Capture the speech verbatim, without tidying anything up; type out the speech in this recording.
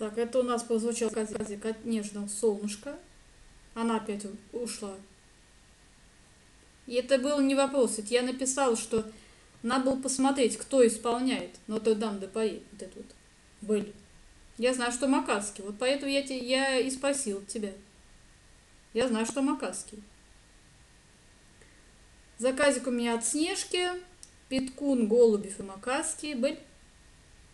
Так, это у нас прозвучал сказик от нежного солнышка. Она опять у- ушла. И это был не вопрос. Это я написала, что надо было посмотреть, кто исполняет Нотр-Дам де Пари. Вот это вот. Были. Я знаю, что Макарский. Вот поэтому я, те, я и спросила тебя. Я знаю, что Макарский. Заказик у меня от Снежки. Питкун, Голубев и Макарский. Были.